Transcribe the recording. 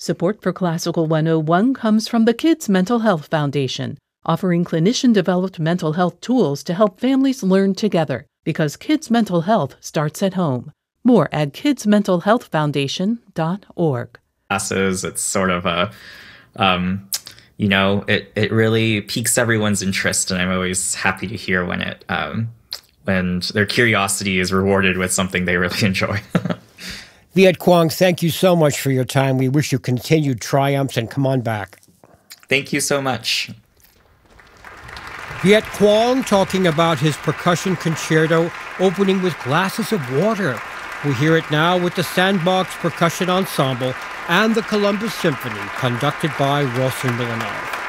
Support for Classical 101 comes from the Kids Mental Health Foundation, offering clinician-developed mental health tools to help families learn together, because kids' mental health starts at home. More at kidsmentalhealthfoundation.org. Classes, it's sort of a, it really piques everyone's interest, and I'm always happy to hear when their curiosity is rewarded with something they really enjoy. Viet Quang, thank you so much for your time. We wish you continued triumphs, and come on back. Thank you so much. Viet Quang talking about his percussion concerto opening with Glasses of Water. We hear it now with the Sandbox Percussion Ensemble and the Columbus Symphony, conducted by Wilson Milanov.